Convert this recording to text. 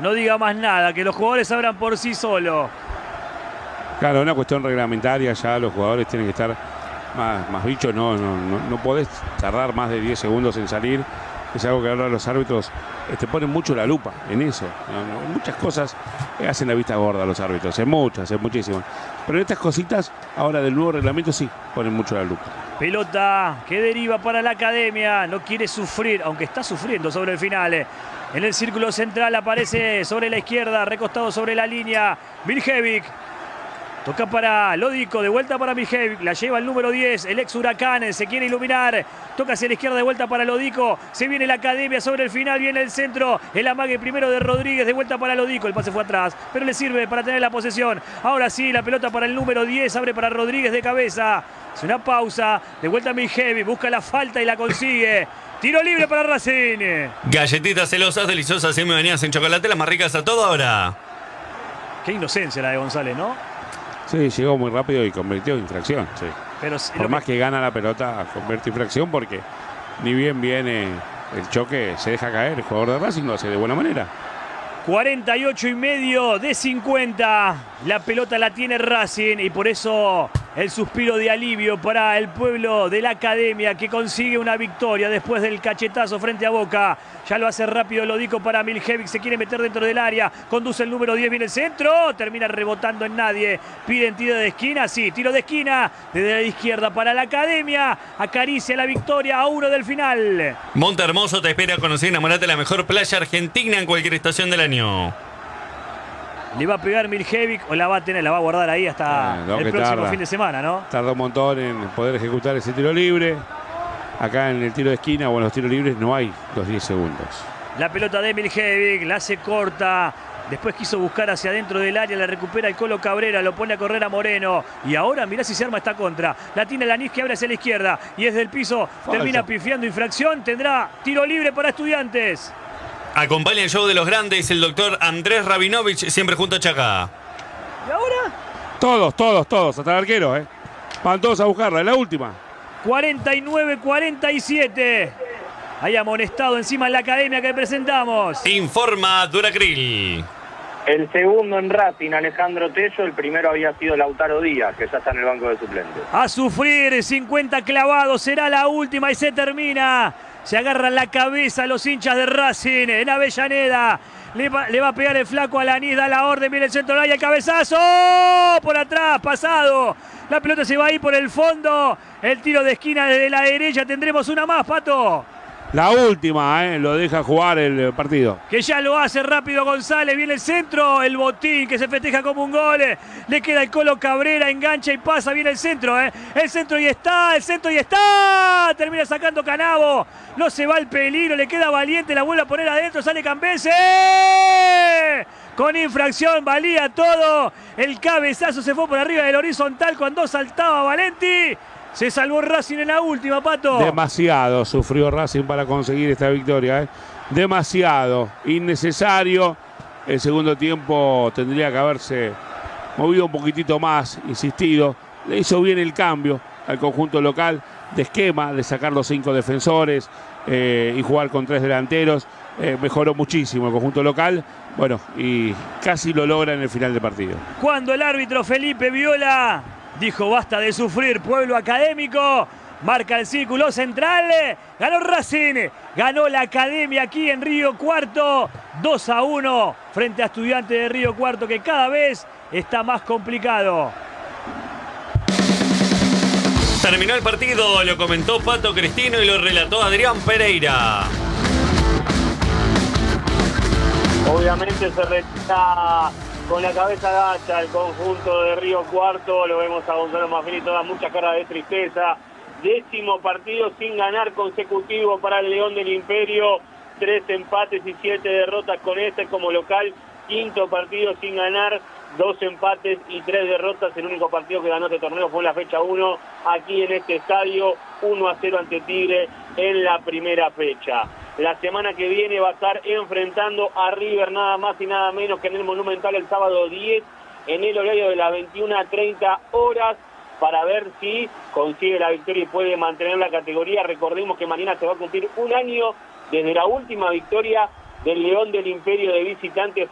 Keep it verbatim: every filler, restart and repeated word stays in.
no diga más nada, que los jugadores abran por sí solos. Claro, una cuestión reglamentaria, ya los jugadores tienen que estar más, más bichos, no, no, no, no podés tardar más de diez segundos en salir. Es algo que ahora los árbitros este, ponen mucho la lupa en eso. En muchas cosas hacen la vista gorda los árbitros, en muchas, en muchísimas. Pero en estas cositas, ahora del nuevo reglamento sí, ponen mucho la lupa. Pelota que deriva para la Academia, no quiere sufrir, aunque está sufriendo sobre el final. En el círculo central aparece sobre la izquierda, recostado sobre la línea, Miljevic. Toca para Lodico, de vuelta para Miljevic, la lleva el número diez, el ex Huracán, se quiere iluminar, toca hacia la izquierda, de vuelta para Lodico, se viene la Academia sobre el final, viene el centro, el amague primero de Rodríguez, de vuelta para Lodico, el pase fue atrás, pero le sirve para tener la posesión. Ahora sí, la pelota para el número diez, abre para Rodríguez de cabeza, es una pausa, de vuelta Miljevic, busca la falta y la consigue. Tiro libre para Racing. Galletitas celosas, deliciosas, semi bañadas en chocolate, las más ricas a toda hora. Qué inocencia la de González, ¿no? Sí, llegó muy rápido y convirtió en infracción. Sí. Pero Por más que gana la pelota, convierte en infracción porque ni bien viene el choque, se deja caer. El jugador de Racing lo hace de buena manera. cuarenta y ocho y medio de cincuenta. La pelota la tiene Racing y por eso el suspiro de alivio para el pueblo de la Academia que consigue una victoria después del cachetazo frente a Boca. Ya lo hace rápido Lodico para Miljevic, se quiere meter dentro del área, conduce el número diez, viene el centro, termina rebotando en nadie, piden tiro de esquina, sí, tiro de esquina desde la izquierda para la Academia, acaricia la victoria a uno del final. Monte Hermoso te espera a conocer y enamorarte de la mejor playa argentina en cualquier estación del año. Le va a pegar Miljevic o la va a tener, la va a guardar ahí hasta eh, no, el próximo tarda. fin de semana, ¿no? Tarda un montón en poder ejecutar ese tiro libre. Acá en el tiro de esquina o en los tiros libres no hay los diez segundos. La pelota de Miljevic, la hace corta. Después quiso buscar hacia adentro del área, la recupera el Colo Cabrera, lo pone a correr a Moreno. Y ahora mirá si se arma esta contra. La tiene Lanís que abre hacia la izquierda. Y es del piso, falta. Termina pifiando infracción. Tendrá tiro libre para Estudiantes. Acompaña el show de los grandes el doctor Andrés Rabinovich, siempre junto a Chacá. ¿Y ahora? Todos, todos, todos, hasta el arquero, ¿eh? Van todos a buscarla, la última. cuarenta y nueve cuarenta y siete. Hay amonestado encima en la Academia que presentamos. Informa Duracril. El segundo en Racing, Alejandro Tello. El primero había sido Lautaro Díaz, que ya está en el banco de suplentes. A sufrir, cincuenta clavados, será la última y se termina. Se agarran la cabeza los hinchas de Racing en Avellaneda. Le va, le va a pegar el flaco a Lanís, da la orden, viene el centro del área, el cabezazo. Por atrás, pasado. La pelota se va ahí por el fondo. El tiro de esquina desde la derecha. Tendremos una más, Pato. La última, ¿eh? Lo deja jugar el partido. Que ya lo hace rápido González. Viene el centro. El botín que se festeja como un gol. Le queda el Colo Cabrera. Engancha y pasa. Viene el centro, ¿eh? El centro y está. El centro y está. Termina sacando Canavo. No se va el peligro. Le queda Valiente. La vuelve a poner adentro. Sale Campese. Con infracción. Valía todo. El cabezazo se fue por arriba del horizontal cuando saltaba Valenti. Se salvó Racing en la última, Pato. Demasiado sufrió Racing para conseguir esta victoria, ¿eh? Demasiado. Innecesario. El segundo tiempo tendría que haberse movido un poquitito más, insistido. Le hizo bien el cambio al conjunto local de esquema, de sacar los cinco defensores eh, y jugar con tres delanteros. Eh, mejoró muchísimo el conjunto local. Bueno, y casi lo logra en el final del partido. Cuando el árbitro Felipe Viola dijo basta de sufrir, pueblo académico, marca el círculo central, ganó Racing, ganó la Academia aquí en Río Cuarto, dos a uno frente a Estudiantes de Río Cuarto, que cada vez está más complicado. Terminó el partido, lo comentó Pato Cristino y lo relató Adrián Pereira. Obviamente se retira con la cabeza gacha el conjunto de Río Cuarto. Lo vemos a Gonzalo Maffini, toda mucha cara de tristeza. Décimo partido sin ganar consecutivo para el León del Imperio. Tres empates y siete derrotas con este como local. Quinto partido sin ganar, dos empates y tres derrotas. El único partido que ganó este torneo fue en la fecha uno, aquí en este estadio, uno a cero ante Tigre en la primera fecha. La semana que viene va a estar enfrentando a River nada más y nada menos que en el Monumental el sábado diez, en el horario de las veintiuna a treinta horas, para ver si consigue la victoria y puede mantener la categoría. Recordemos que mañana se va a cumplir un año desde la última victoria del León del Imperio de visitantes